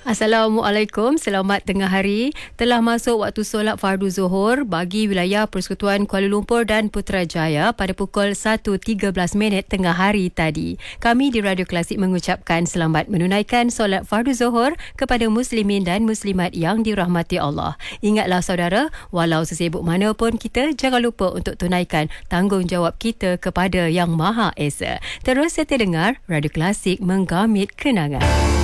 Assalamualaikum, selamat tengah hari. Telah masuk waktu solat fardu zuhur bagi wilayah Persekutuan Kuala Lumpur dan Putrajaya pada pukul 1.13 tengah hari tadi. Kami di Radio Klasik mengucapkan selamat menunaikan solat fardu zuhur kepada muslimin dan muslimat yang dirahmati Allah. Ingatlah saudara, walau sesibuk mana pun kita, jangan lupa untuk tunaikan tanggungjawab kita kepada Yang Maha Esa. Terus serta dengar Radio Klasik menggamit kenangan.